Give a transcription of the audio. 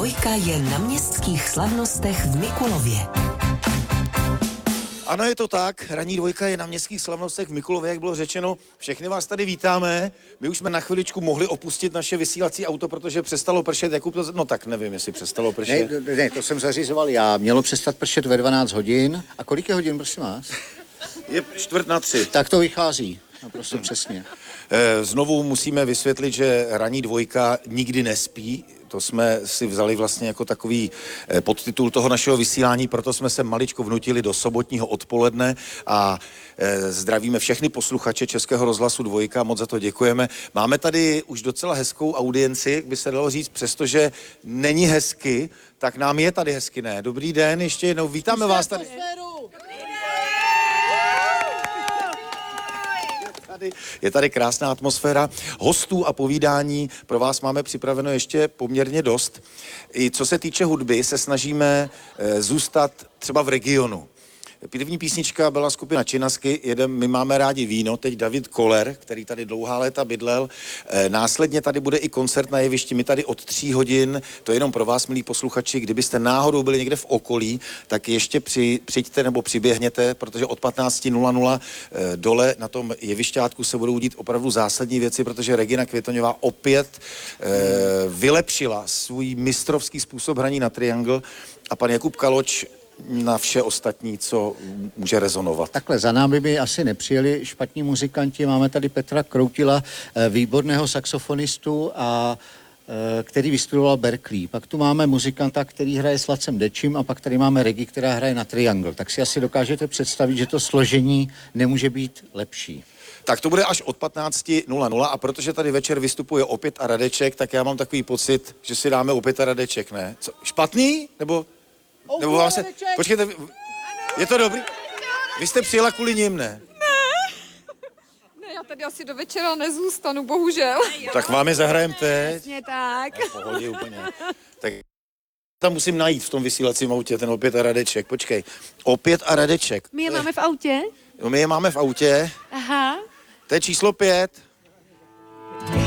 Dvojka je na městských slavnostech v Mikulově. Ano, je to tak. Ranní dvojka je na městských slavnostech v Mikulově, jak bylo řečeno. Všechny vás tady vítáme. My už jsme na chviličku mohli opustit naše vysílací auto, protože přestalo pršet. Jakub to... No tak nevím, jestli přestalo pršet. Ne, to jsem zařizoval já. Mělo přestat pršet ve 12 hodin. A kolik je hodin, prosím vás? Je 2:45. Tak to vychází. Naprosto přesně. Znovu musíme vysvětlit, že ranní dvojka nikdy nespí. To jsme si vzali vlastně jako takový podtitul toho našeho vysílání, proto jsme se maličko vnutili do sobotního odpoledne a zdravíme všechny posluchače Českého rozhlasu Dvojka, moc za to děkujeme. Máme tady už docela hezkou audienci, jak by se dalo říct, přestože není hezky, tak nám je tady hezky, ne? Dobrý den, ještě jednou vítáme vás tady. Je tady krásná atmosféra. Hostů a povídání pro vás máme připraveno ještě poměrně dost. I co se týče hudby, se snažíme zůstat třeba v regionu. První písnička byla skupina Činasky, My máme rádi víno, teď David Koller, který tady dlouhá léta bydlel. Následně tady bude i koncert na jevišti, my tady od 3 hodin, to je jenom pro vás, milí posluchači, kdybyste náhodou byli někde v okolí, tak ještě přijďte nebo přiběhněte, protože od 15:00 dole na tom jevišťátku se budou dít opravdu zásadní věci, protože Regina Květoňová opět vylepšila svůj mistrovský způsob hraní na triangle a pan Jakub Kaloč na vše ostatní, co může rezonovat. Takhle, za námi by asi nepřijeli špatní muzikanti. Máme tady Petra Kroutila, výborného saxofonistu, který vystudoval Berkeley. Pak tu máme muzikanta, který hraje s Lacem Dečím a pak tady máme Regi, která hraje na triangle. Tak si asi dokážete představit, že to složení nemůže být lepší. Tak to bude až od 15:00 a protože tady večer vystupuje Opět a Radeček, tak já mám takový pocit, že si dáme Opět a Radeček, ne? Co, špatný? Nebo vám se... Počkejte, je to dobrý? Vy jste přijela kvůli nim, ne? Ne, já tady asi do večera nezůstanu, bohužel. Tak vám je zahrajem teď. Přesně tak. V pohodě úplně. Tak tam musím najít v tom vysílacím autě ten Opět a Radeček. Počkej, Opět a Radeček. My je máme v autě? No, my je máme v autě. Aha. To je číslo 5.